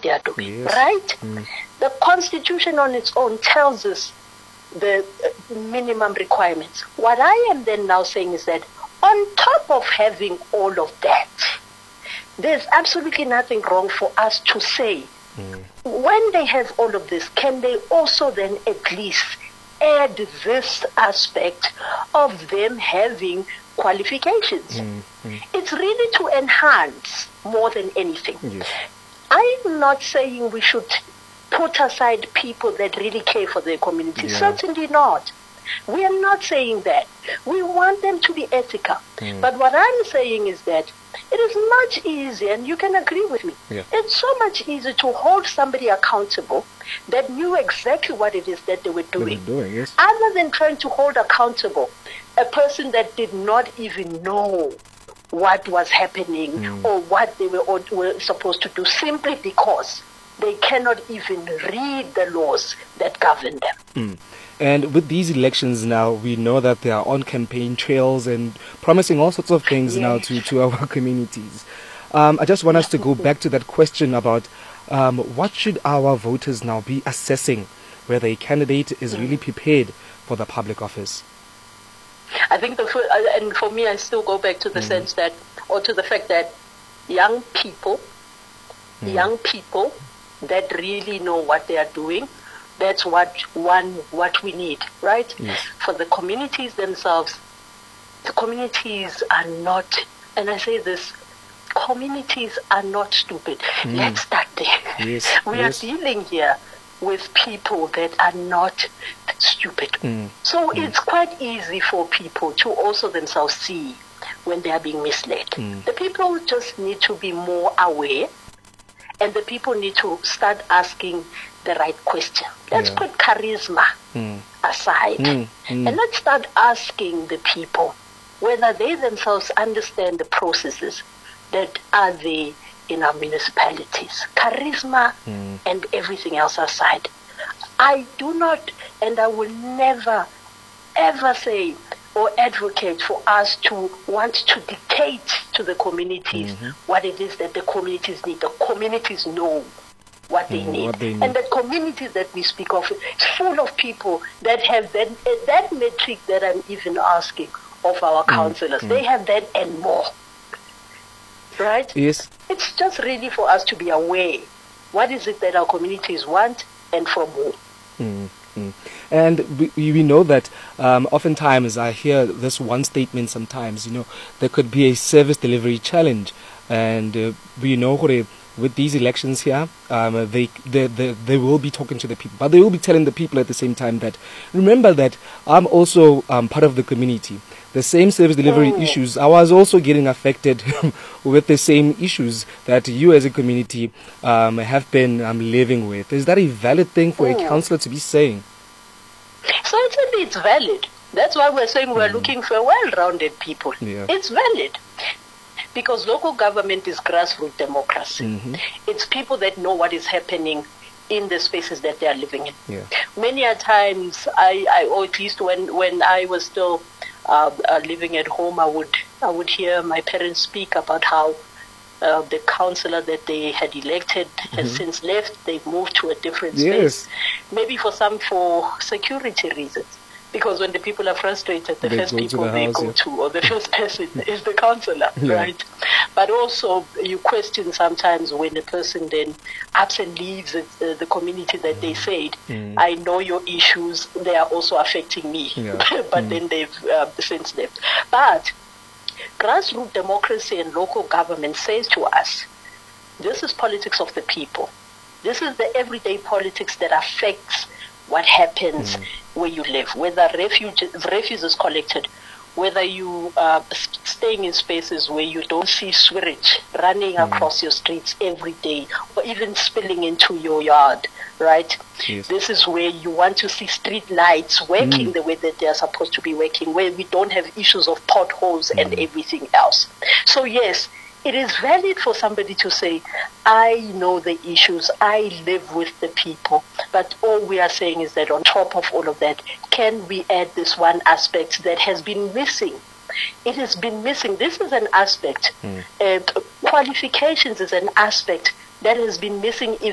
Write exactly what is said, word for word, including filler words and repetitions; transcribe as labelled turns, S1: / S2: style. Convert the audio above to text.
S1: they are doing,
S2: yes.
S1: right?
S2: Mm.
S1: The Constitution on its own tells us the minimum requirements. What I am then now saying is that on top of having all of that, there's absolutely nothing wrong for us to say, mm. when they have all of this, can they also then at least add this aspect of them having qualifications?
S2: Mm. Mm.
S1: It's really to enhance more than anything.
S2: Yes.
S1: I'm not saying we should put aside people that really care for their community.
S2: Yeah.
S1: Certainly not. We are not saying that. We want them to be ethical.
S2: Mm.
S1: But what I'm saying is that it is much easier, and you can agree with me,
S2: yeah.
S1: it's so much easier to hold somebody accountable that knew exactly what it is that they were doing,
S2: they were doing yes.
S1: other than trying to hold accountable a person that did not even know what was happening mm. or what they were, or were supposed to do, simply because they cannot even read the laws that govern them.
S2: Mm. And with these elections now, we know that they are on campaign trails and promising all sorts of things yes. now to, to our communities. Um, I just want us to go back to that question about um, what should our voters now be assessing whether a candidate is mm. really prepared for the public office?
S1: I think, the and for me, I still go back to the mm. sense that, or to the fact that young people, mm. young people that really know what they are doing, that's what one what we need, right?
S2: Yes.
S1: For the communities themselves, the communities are not, and I say this, communities are not stupid. Mm. Let's start there.
S2: Yes.
S1: We
S2: yes.
S1: are dealing here with people that are not stupid.
S2: Mm.
S1: So
S2: mm.
S1: it's quite easy for people to also themselves see when they are being misled.
S2: Mm.
S1: The people just need to be more aware, and the people need to start asking the right question. Let's
S2: yeah.
S1: put charisma
S2: mm.
S1: aside
S2: mm. Mm.
S1: and let's start asking the people whether they themselves understand the processes that are there in our municipalities. Charisma
S2: mm.
S1: and everything else aside. I do not, and I will never, ever say or advocate for us to want to dictate to the communities
S2: mm-hmm.
S1: what it is that the communities need. The communities know what they,
S2: mm,
S1: need.
S2: what they need.
S1: And the community that we speak of is full of people that have that, that metric that I'm even asking of our councillors.
S2: Mm,
S1: they
S2: mm.
S1: have that and more. Right?
S2: Yes.
S1: It's just really for us to be aware. What is it that our communities want and from who?
S2: Mm, mm. And we, we know that um, oftentimes I hear this one statement sometimes, you know, there could be a service delivery challenge. And uh, we know with these elections here, um, they, they, they, they will be talking to the people, but they will be telling the people at the same time that, remember that I'm also um, part of the community. The same service delivery
S1: oh.
S2: issues, I was also getting affected with the same issues that you as a community um, have been um, living with. Is that a valid thing for oh. a councillor to be saying?
S1: Certainly it's valid. That's why we're saying we're mm. looking for well-rounded people.
S2: Yeah.
S1: It's valid. Because local government is grassroots democracy.
S2: Mm-hmm.
S1: It's people that know what is happening in the spaces that they are living in.
S2: Yeah.
S1: Many a times, I, I, or at least when, when I was still uh, uh, living at home, I would I would hear my parents speak about how uh, the councillor that they had elected has mm-hmm. since left. They've moved to a different
S2: yes.
S1: space, maybe for some for security reasons. Because when the people are frustrated, the
S2: they
S1: first people
S2: the
S1: they
S2: house,
S1: go
S2: yeah.
S1: to, or the first person is the councillor,
S2: yeah.
S1: right? But also, you question sometimes when a person then ups and leaves it, uh, the community that they said,
S2: mm.
S1: I know your issues, they are also affecting me.
S2: Yeah.
S1: but
S2: mm.
S1: then they've uh, since left. But grassroots democracy and local government says to us, this is politics of the people. This is the everyday politics that affects what happens mm. where you live, whether refuge, refuse is collected, whether you are uh, staying in spaces where you don't see sewage running mm. across your streets every day, or even spilling into your yard, right?
S2: Yes.
S1: This is where you want to see street lights working
S2: mm.
S1: the way that they are supposed to be working, where we don't have issues of potholes mm. and everything else. So yes, it is valid for somebody to say, I know the issues, I live with the people. But all we are saying is that on top of all of that, can we add this one aspect that has been missing? It has been missing. This is an aspect. Mm. Uh, qualifications is an aspect that has been missing